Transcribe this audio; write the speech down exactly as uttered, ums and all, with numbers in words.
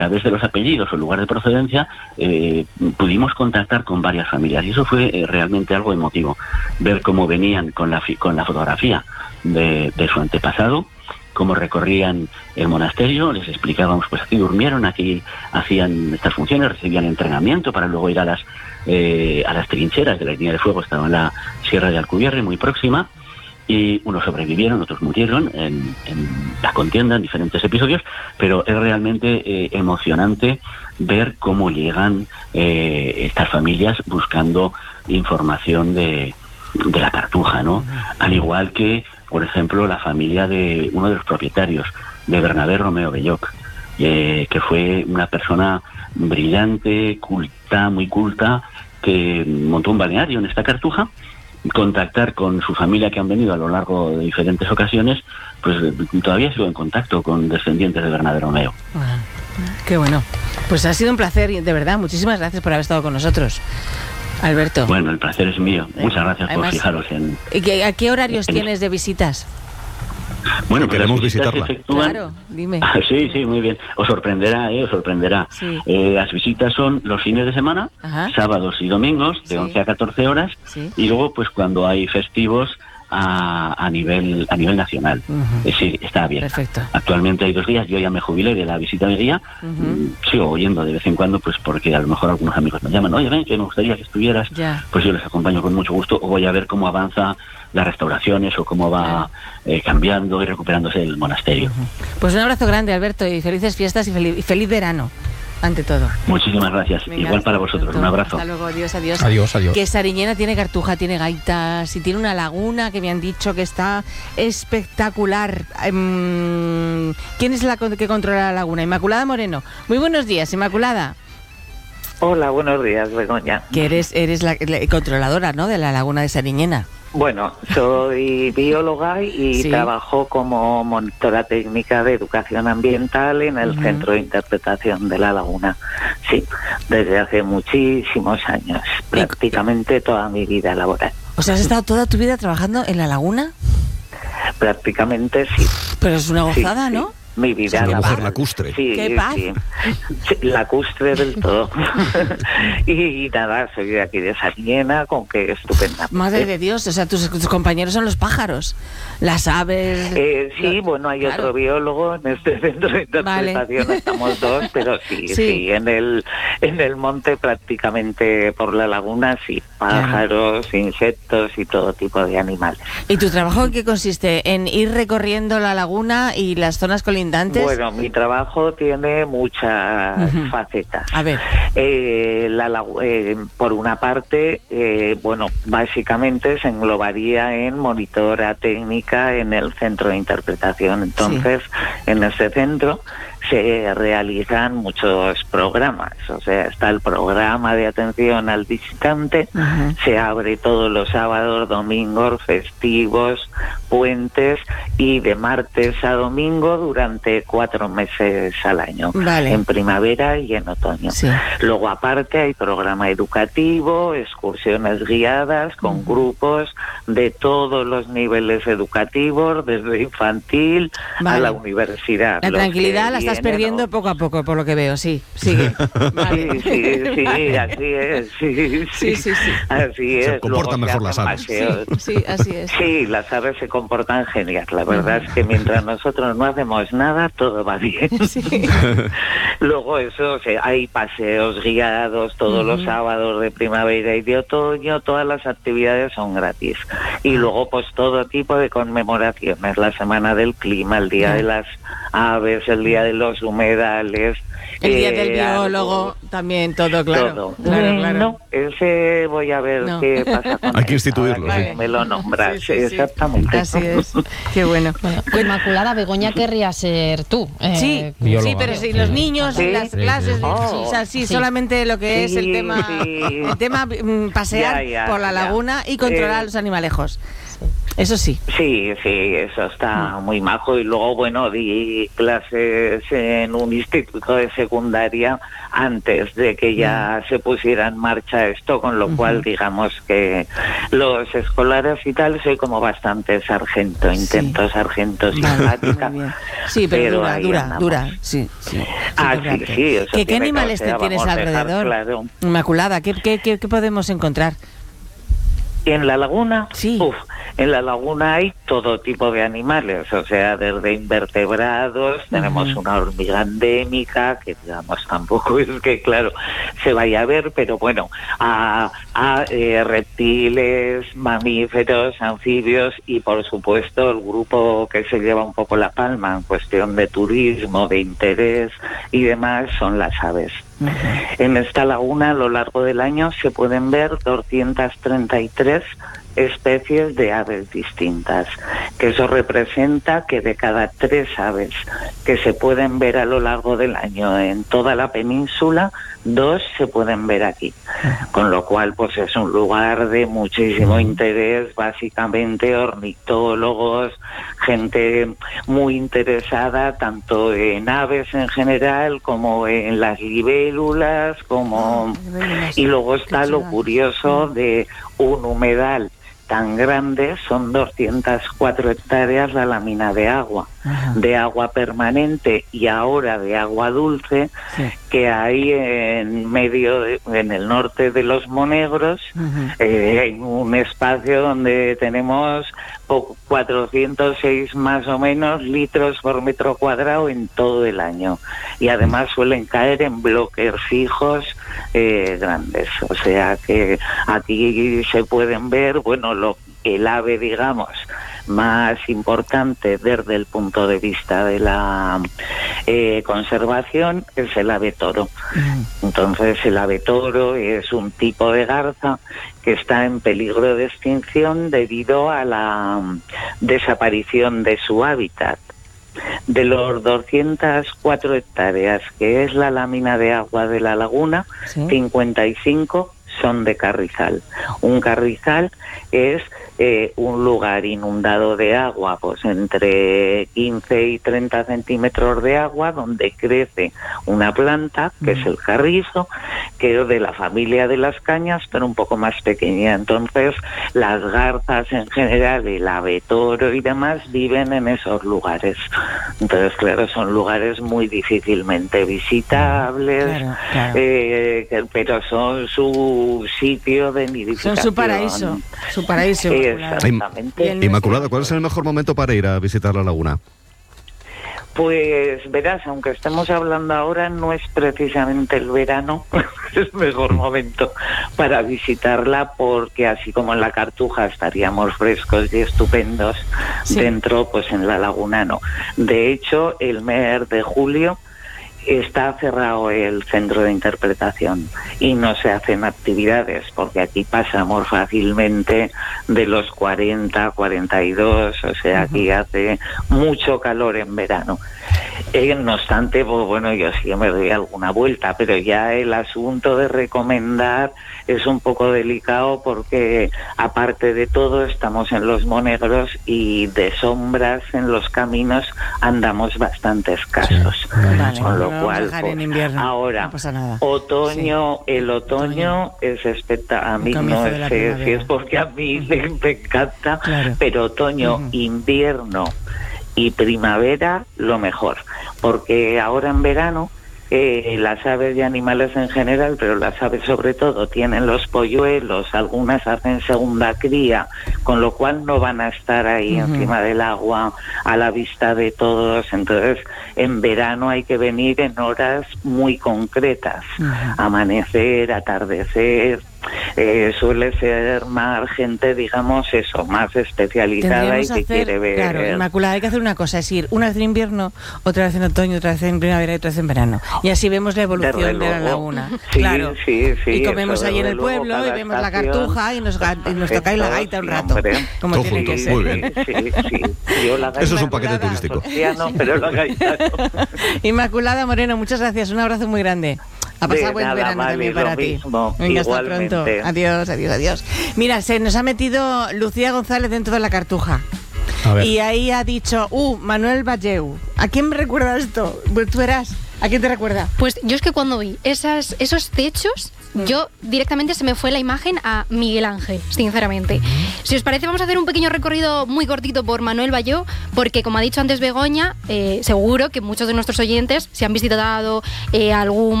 través de los apellidos o el lugar de procedencia, eh, pudimos contactar con varias familias y eso fue eh, realmente algo emotivo, ver cómo venían con la, con la fotografía de, de su antepasado, cómo recorrían el monasterio, les explicábamos, pues aquí durmieron, aquí hacían estas funciones, recibían entrenamiento para luego ir a las, eh, a las trincheras de la línea de fuego, estaba en la Sierra de Alcubierre, muy próxima, y unos sobrevivieron, otros murieron en, en la contienda, en diferentes episodios, pero es realmente eh, emocionante ver cómo llegan eh, estas familias buscando información de, de la Cartuja, ¿no? Al igual que, por ejemplo, la familia de uno de los propietarios, de Bernabé Romeo Belloc, eh, que fue una persona brillante, culta, muy culta, que montó un balneario en esta Cartuja. Contactar con su familia, que han venido a lo largo de diferentes ocasiones, pues todavía sigo en contacto con descendientes de Bernabé Romeo. Ah, qué bueno. Pues ha sido un placer, de verdad. Muchísimas gracias por haber estado con nosotros, Alberto. Bueno, el placer es mío. Muchas gracias. Además, por fijaros en... ¿Y qué, a qué horarios en... tienes de visitas? Bueno, pues queremos visitarla. Claro, dime. Ah, sí, sí, muy bien. Os sorprenderá, ¿eh? Os sorprenderá. Sí. Eh, las visitas son los fines de semana, Ajá. sábados y domingos, de Sí. once a catorce horas, Sí. y luego, pues cuando hay festivos, a, a nivel a nivel nacional. Uh-huh. Eh, sí, está abierta. Perfecto. Actualmente hay dos días, yo ya me jubilé de la visita de guía, Uh-huh. mm, sigo oyendo de vez en cuando, pues porque a lo mejor algunos amigos me llaman, oye, ven, que me gustaría que estuvieras, Ya. pues yo les acompaño con mucho gusto, o voy a ver cómo avanza las restauraciones o cómo va eh, cambiando y recuperándose el monasterio. Uh-huh. Pues un abrazo grande, Alberto, y felices fiestas y feliz, y feliz verano. Ante todo. Muchísimas gracias. Venga, Igual para vosotros. pronto. Un abrazo. Hasta luego. Adiós, adiós. Adiós, adiós. Que Sariñena tiene Cartuja, tiene gaitas y tiene una laguna que me han dicho que está espectacular. Um, ¿Quién es la que controla la laguna? Inmaculada Moreno. Muy buenos días, Inmaculada. Hola, buenos días, Begoña. Que eres, eres la, la controladora, ¿no?, de la laguna de Sariñena. Bueno, soy bióloga y Sí. trabajo como monitora técnica de educación ambiental en el Uh-huh. Centro de Interpretación de la Laguna. Sí, desde hace muchísimos años, prácticamente toda mi vida laboral. O sea, ¿has estado toda tu vida trabajando en la laguna? Prácticamente sí. Pero es una gozada, Sí, sí. ¿no? Mi vida Es una mujer laboral. lacustre. Sí, ¡Qué paz! sí. Sí, lacustre del todo. y, y nada, soy de aquí de Sariñena, con que estupenda. Madre de Dios, o sea, tus, tus compañeros son los pájaros, las aves... Eh, sí, lo- bueno, hay claro. otro biólogo en este centro de interpretación, Vale. estamos dos, pero sí, Sí. sí, en el en el monte prácticamente por la laguna, sí, pájaros, insectos y todo tipo de animales. ¿Y tu trabajo en qué consiste? ¿En ir recorriendo la laguna y las zonas colindantes? Bueno, mi trabajo tiene muchas Ujú. facetas. A ver. Eh, la, lagu- eh, por una parte, eh, bueno, básicamente se englobaría en monitora técnica en el centro de interpretación. Entonces, en este centro se realizan muchos programas. O sea, está el programa de atención al visitante, Ujú. se abre todos los sábados, domingos, festivos, puentes y de martes a domingo durante cuatro meses al año, Vale. en primavera y en otoño. Sí. Luego aparte hay programa educativo, excursiones guiadas con grupos de todos los niveles educativos, desde infantil Vale. a la universidad. La Los tranquilidad que la estás vienen, perdiendo ¿no? poco a poco, por lo que veo, sí. Sigue. Vale. Sí, sí, sí, así es, sí, Sí, sí, sí. así es. Se comportan Luego mejor se las hacen aves. paseos. Sí, así es. Sí, las aves se comportan genial. La verdad es que mientras nosotros no hacemos nada, todo va bien. Sí. Luego eso, o sea, hay paseos guiados todos Ujú. los sábados de primavera y de otoño, todas las actividades son gratis. Y luego pues todo tipo de conmemoraciones, la Semana del Clima, el Día Ya. de las Aves, el Día de los Humedales. El día eh, del biólogo, algo- también todo, claro. todo. Claro, Mm, claro. No, ese voy a ver No. qué pasa con Hay que él, instituirlo, ahora que sí. me lo nombras, Sí, sí, sí. exactamente. Así es. Qué bueno. Bueno, Inmaculada, Begoña querría ser tú. eh, Sí, bióloga. sí, pero si los niños y Sí. las Sí, clases, sí. de- Oh. o sea, sí, Sí. solamente lo que es el Sí, tema, sí. el tema mm, pasear Ya, ya, por la ya. laguna y controlar Eh, los animalejos. Eso sí. Sí, sí, eso está muy majo. Y luego, bueno, di clases en un instituto de secundaria antes de que ya se pusiera en marcha esto, con lo uh-huh. cual digamos que los escolares y tal soy como bastante sargento, intento sí. sargento simpática. Sí, pero, pero dura, dura, andamos. dura, sí. sí ah, sí, sí. Eso ¿Qué, ¿Qué animales te tienes alrededor? Claro. Inmaculada, ¿qué, qué, qué, ¿qué podemos encontrar? En la laguna, sí. Uf, en la laguna hay todo tipo de animales, o sea, desde invertebrados, uh-huh. tenemos una hormiga endémica, que digamos tampoco es que, claro, se vaya a ver, pero bueno, a, a eh, reptiles, mamíferos, anfibios y, por supuesto, el grupo que se lleva un poco la palma en cuestión de turismo, de interés y demás, son las aves. Uh-huh. En esta laguna, a lo largo del año, se pueden ver doscientas treinta y tres especies de aves distintas, que eso representa que de cada tres aves que se pueden ver a lo largo del año en toda la península, dos se pueden ver aquí, con lo cual pues es un lugar de muchísimo interés, básicamente ornitólogos, gente muy interesada tanto en aves en general como en las libélulas, como y luego está lo curioso de un humedal tan grande, son doscientas cuatro hectáreas la lámina de agua, ajá. de agua permanente y ahora de agua dulce, sí. que hay en medio, de, en el norte de los Monegros, eh, hay un espacio donde tenemos cuatrocientos seis más o menos litros por metro cuadrado en todo el año. Y además suelen caer en bloques fijos eh, grandes. O sea que aquí se pueden ver, bueno, lo, el ave, digamos, más importante desde el punto de vista de la eh, conservación es el ave toro. Mm. Entonces el ave toro es un tipo de garza que está en peligro de extinción debido a la desaparición de su hábitat. De los doscientas cuatro hectáreas que es la lámina de agua de la laguna, ¿sí? cincuenta y cinco son de carrizal. Un carrizal es eh, un lugar inundado de agua, pues entre quince y treinta centímetros de agua, donde crece una planta, que es el carrizo, que es de la familia de las cañas, pero un poco más pequeña. Entonces, las garzas en general, el ave toro y demás, viven en esos lugares. Entonces, claro, son lugares muy difícilmente visitables, claro, claro. Eh, pero son su sitio de nidificación. Son su paraíso, su paraíso. Exactamente. Inmaculada, ¿cuál es el mejor momento para ir a visitar la laguna? Pues verás, aunque estemos hablando ahora, no es precisamente el verano el mejor momento para visitarla, porque así como en la Cartuja estaríamos frescos y estupendos, sí. dentro, pues en la laguna no. De hecho, el mes de julio está cerrado el centro de interpretación y no se hacen actividades, porque aquí pasamos fácilmente de los cuarenta, cuarenta y dos, o sea, aquí uh-huh. hace mucho calor en verano. Eh, no obstante, pues bueno, yo sí me doy alguna vuelta, pero ya el asunto de recomendar es un poco delicado, porque aparte de todo estamos en los Monegros y de sombras en los caminos andamos bastante escasos. Sí. Vale, con lo no cual, pues, en invierno, ahora, no pasa nada. otoño, sí. el otoño, otoño. es espectacular. A mí no sé si es porque a mí uh-huh. me, me encanta, claro. pero otoño, uh-huh. invierno y primavera lo mejor, porque ahora en verano eh, las aves y animales en general, pero las aves sobre todo, tienen los polluelos, algunas hacen segunda cría, con lo cual no van a estar ahí uh-huh. encima del agua a la vista de todos. Entonces en verano hay que venir en horas muy concretas, uh-huh. amanecer, atardecer. Eh, suele ser más gente, digamos eso, más especializada y que hacer, quiere ver. Claro, Inmaculada, hay que hacer una cosa, es ir una vez en invierno, otra vez en otoño, otra vez en primavera y otra vez en verano. Y así vemos la evolución de, de la laguna. Sí, claro. sí, sí, y comemos ahí en el pueblo y vemos la Cartuja y nos, y nos tocáis la gaita un rato. Hombre, como tiene juntos, que ser. Muy bien. Sí, sí. Yo la Eso es un paquete turístico. No, pero la gaita no. Inmaculada Moreno, muchas gracias, un abrazo muy grande. A pasar De buen nada, verano vale, también para lo ti. mismo, Venga, hasta igualmente. pronto. Adiós, adiós, adiós. Mira, se nos ha metido Lucía González dentro de la cartuja. A ver. Y ahí ha dicho, uh, Manuel Valleu. ¿A quién me recuerda esto? Pues tú verás. ¿A quién te recuerda? Pues yo es que cuando vi esas, esos techos, mm. yo directamente se me fue la imagen a Miguel Ángel, sinceramente. Mm. Si os parece, vamos a hacer un pequeño recorrido muy cortito por Manuel Valleu, porque como ha dicho antes Begoña, eh, seguro que muchos de nuestros oyentes, si han visitado eh, algún